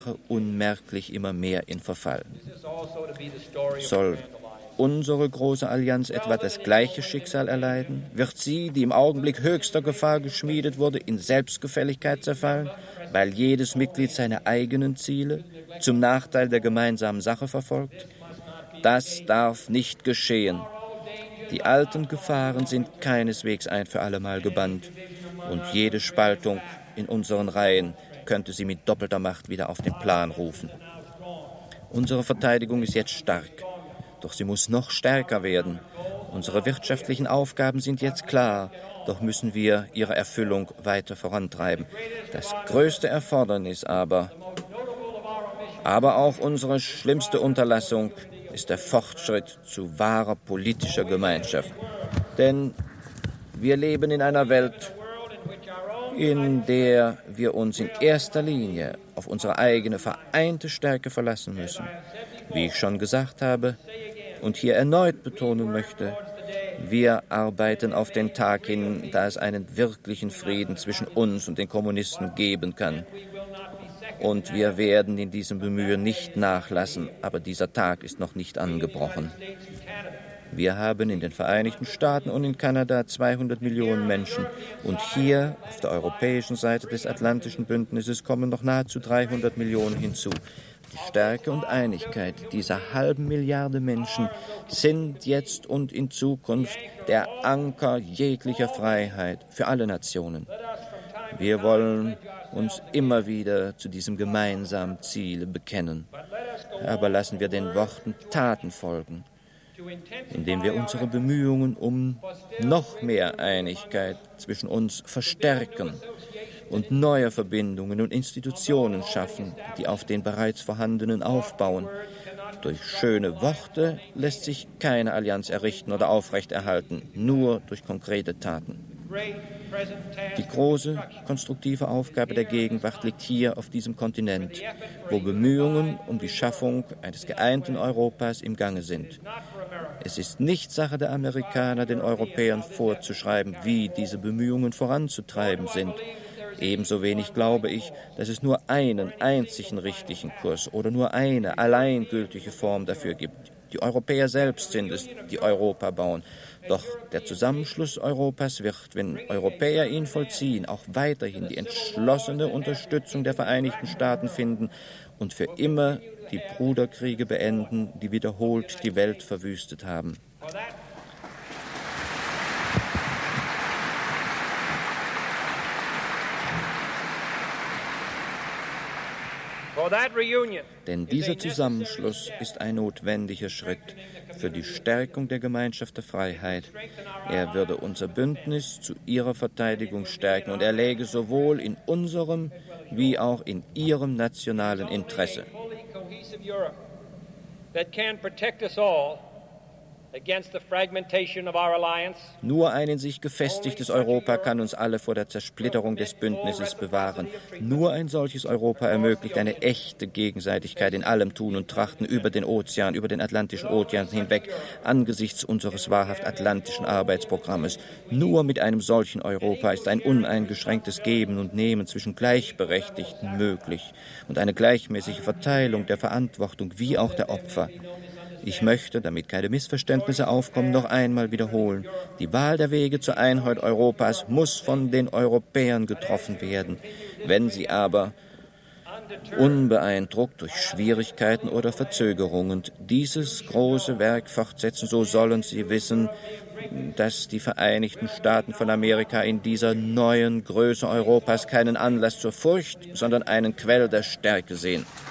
unmerklich immer mehr in Verfall. Soll unsere große Allianz etwa das gleiche Schicksal erleiden? Wird sie, die im Augenblick höchster Gefahr geschmiedet wurde, in Selbstgefälligkeit zerfallen, weil jedes Mitglied seine eigenen Ziele zum Nachteil der gemeinsamen Sache verfolgt? Das darf nicht geschehen. Die alten Gefahren sind keineswegs ein für allemal gebannt, und jede Spaltung in unseren Reihen könnte sie mit doppelter Macht wieder auf den Plan rufen. Unsere Verteidigung ist jetzt stark, doch sie muss noch stärker werden. Unsere wirtschaftlichen Aufgaben sind jetzt klar, doch müssen wir ihre Erfüllung weiter vorantreiben. Das größte Erfordernis aber auch unsere schlimmste Unterlassung ist der Fortschritt zu wahrer politischer Gemeinschaft. Denn wir leben in einer Welt, in der wir uns in erster Linie auf unsere eigene vereinte Stärke verlassen müssen. Wie ich schon gesagt habe und hier erneut betonen möchte, wir arbeiten auf den Tag hin, da es einen wirklichen Frieden zwischen uns und den Kommunisten geben kann. Und wir werden in diesem Bemühen nicht nachlassen, aber dieser Tag ist noch nicht angebrochen. Wir haben in den Vereinigten Staaten und in Kanada 200 Millionen Menschen. Und hier auf der europäischen Seite des Atlantischen Bündnisses kommen noch nahezu 300 Millionen hinzu. Die Stärke und Einigkeit dieser halben Milliarde Menschen sind jetzt und in Zukunft der Anker jeglicher Freiheit für alle Nationen. Wir wollen uns immer wieder zu diesem gemeinsamen Ziel bekennen. Aber lassen wir den Worten Taten folgen, indem wir unsere Bemühungen um noch mehr Einigkeit zwischen uns verstärken und neue Verbindungen und Institutionen schaffen, die auf den bereits vorhandenen aufbauen. Durch schöne Worte lässt sich keine Allianz errichten oder aufrechterhalten, nur durch konkrete Taten. Die große, konstruktive Aufgabe der Gegenwart liegt hier auf diesem Kontinent, wo Bemühungen um die Schaffung eines geeinten Europas im Gange sind. Es ist nicht Sache der Amerikaner, den Europäern vorzuschreiben, wie diese Bemühungen voranzutreiben sind. Ebenso wenig glaube ich, dass es nur einen einzigen richtigen Kurs oder nur eine alleingültige Form dafür gibt. Die Europäer selbst sind es, die Europa bauen. Doch der Zusammenschluss Europas wird, wenn Europäer ihn vollziehen, auch weiterhin die entschlossene Unterstützung der Vereinigten Staaten finden und für immer die Bruderkriege beenden, die wiederholt die Welt verwüstet haben. Denn dieser Zusammenschluss ist ein notwendiger Schritt für die Stärkung der Gemeinschaft der Freiheit. Er würde unser Bündnis zu ihrer Verteidigung stärken und er läge sowohl in unserem wie auch in ihrem nationalen Interesse. Nur ein in sich gefestigtes Europa kann uns alle vor der Zersplitterung des Bündnisses bewahren. Nur ein solches Europa ermöglicht eine echte Gegenseitigkeit in allem Tun und Trachten über den Ozean, über den Atlantischen Ozean hinweg, angesichts unseres wahrhaft atlantischen Arbeitsprogrammes. Nur mit einem solchen Europa ist ein uneingeschränktes Geben und Nehmen zwischen Gleichberechtigten möglich und eine gleichmäßige Verteilung der Verantwortung wie auch der Opfer. Ich möchte, damit keine Missverständnisse aufkommen, noch einmal wiederholen. Die Wahl der Wege zur Einheit Europas muss von den Europäern getroffen werden. Wenn sie aber unbeeindruckt durch Schwierigkeiten oder Verzögerungen dieses große Werk fortsetzen, so sollen sie wissen, dass die Vereinigten Staaten von Amerika in dieser neuen Größe Europas keinen Anlass zur Furcht, sondern einen Quell der Stärke sehen.